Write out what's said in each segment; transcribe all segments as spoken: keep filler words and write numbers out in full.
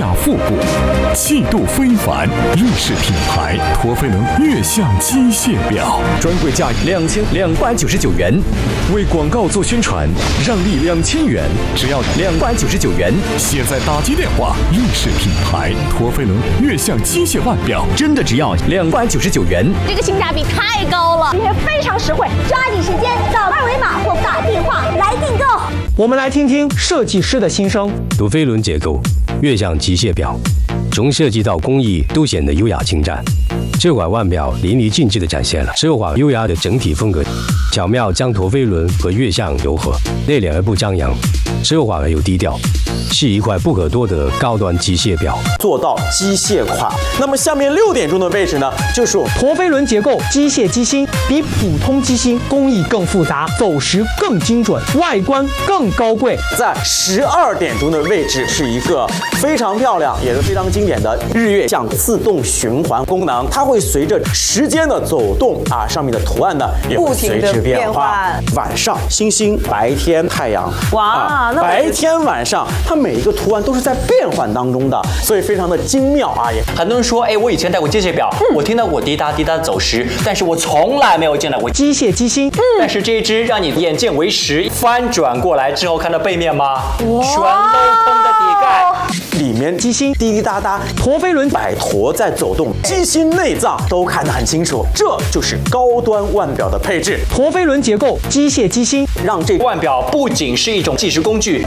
雅复古，气度非凡。瑞士品牌陀飞轮月相机械表， 专柜价两千两百九十九元，为广告做宣传，让利两千元，只要两百九十九元。 现在打击电话，瑞士品牌陀飞轮月相机械腕表， 真的只要两百九十九元。 这个性价比太高了， 也非常实惠，抓紧时间扫二维码或打电话来订购。 我们来听听设计师的心声。 陀飞轮结构月相机械表，从设计到工艺都显得优雅精湛。这款腕表淋漓尽致地展现了奢华优雅的整体风格，巧妙将陀飞轮和月相糅合，内敛而不张扬，奢华而又低调，是一块不可多得的高端机械表， 做到机械款。那么下面六点钟的位置呢，就是陀飞轮结构机械机芯，比普通机芯工艺更复杂，走时更精准，外观更高贵。 在十二点钟的位置是一个非常漂亮也是非常经典的日月相自动循环功能，它会随着时间的走动啊，上面的图案呢也会随之变化。晚上星星，白天太阳， 哇， 啊、白天晚上它每一个图案都是在变换当中的，所以非常的精妙啊！也很多人说，哎，我以前戴过机械表，嗯、我听到过滴答滴答的走时，但是我从来没有见到过机械机芯。嗯、 但是这一只让你眼见为实，翻转过来之后看到背面吗？全镂空的底盖， 里面机芯滴滴答答， 陀飞轮摆陀在走动，机芯内脏都看得很清楚，这就是高端腕表的配置。 陀飞轮结构机械机芯， 让这腕表不仅是一种计时工具，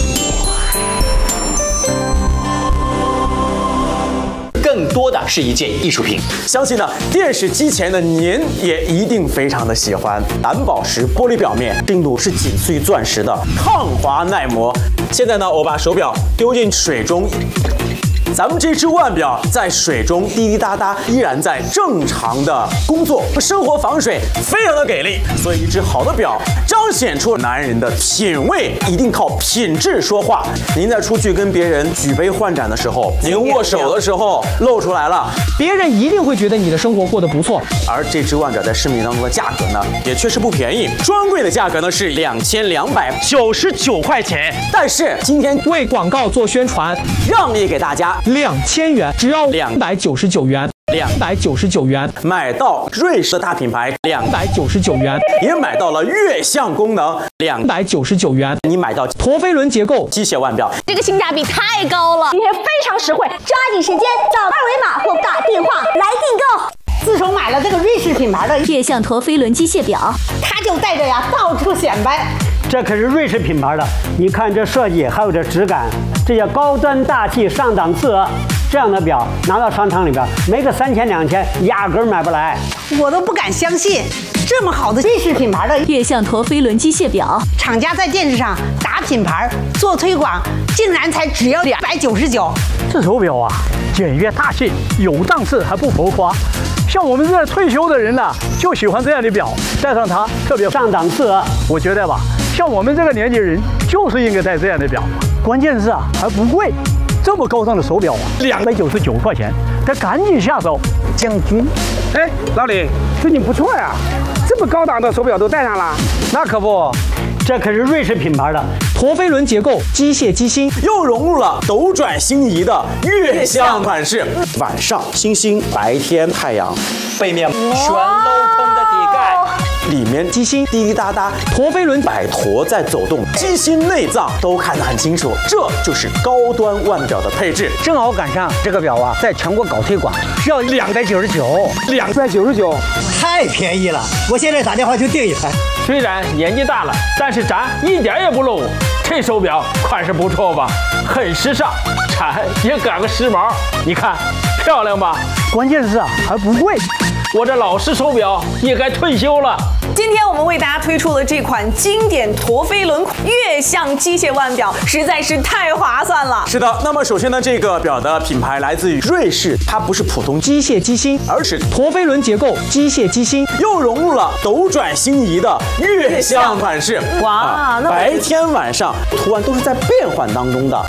更多的是一件艺术品。 相信呢，电视机前的您也一定非常的喜欢。蓝宝石玻璃表面，硬度是仅次于钻石的，抗滑耐磨。现在呢，我把手表丢进水中。咱们这只腕表在水中滴滴答答，依然在正常的工作，生活防水非常的给力。所以一只好的表彰显出男人的品味，一定靠品质说话。您在出去跟别人举杯换盏的时候，您握手的时候露出来了， 别人一定会觉得你的生活过得不错。 而这只腕表在市面当中的价格呢，也确实不便宜，专柜的价格呢是两千两百九十九块钱。但是今天为广告做宣传， 让利给大家。 两千元，只要两百九十九元，两百九十九元买到瑞士的大品牌，两百九十九元也买到了月相功能，两百九十九元你买到陀飞轮结构机械腕表， 这个性价比太高了， 也非常实惠，抓紧时间扫二维码或打电话来订购。 自从买了这个瑞士品牌的月相陀飞轮机械表， 它就带着呀到处显摆。 这可是瑞士品牌的，你看这设计还有这质感，这叫高端大气上档次。这样的表拿到商场里边，没个三千两千，压根儿买不来。 我都不敢相信，这么好的瑞士品牌的月相陀飞轮机械表， 厂家在电视上打品牌做推广，竟然才只要两百九十九。 这手表啊，简约大气，有档次还不浮夸。像我们这退休的人呢、啊，就喜欢这样的表，戴上它特别上档次。 我觉得吧，像我们这个年纪人，就是应该戴这样的表。关键是啊，还不贵。这么高档的手表啊，两百九十九块钱，得赶紧下手。 将军，哎，老李，最近不错呀，这么高档的手表都戴上了。 那可不， 这可是瑞士品牌的陀飞轮结构机械机芯， 又融入了斗转星移的月相款式。晚上星星，白天太阳， 背面全镂空的底盖。 里面机芯滴滴答答， 陀飞轮摆陀在走动，机芯内脏都看得很清楚，这就是高端腕表的配置。 正好赶上这个表啊，在全国搞推广，只要两百九十九，两百九十九， 太便宜了！我现在打电话就订一台。 虽然年纪大了，但是咱一点也不露。这手表款式不错吧？很时尚，咱也赶个时髦。你看，漂亮吧？ 关键是啊，还不贵。 我这老式手表也该退休了。 今天我们为大家推出的这款经典陀飞轮月相机械腕表，实在是太划算了。 是的，那么首先呢，这个表的品牌来自于瑞士，它不是普通机械机芯， 而是陀飞轮结构机械机芯， 又融入了斗转星移的月相款式。 哇，啊、那白天晚上图案都是在变换当中的。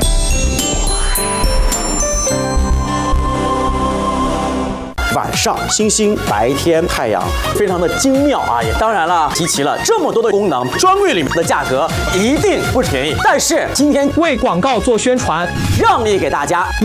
晚上星星，白天太阳，非常的精妙啊！也当然了，集齐了这么多的功能，专柜里面的价格一定不便宜。但是今天为广告做宣传， 让利给大家。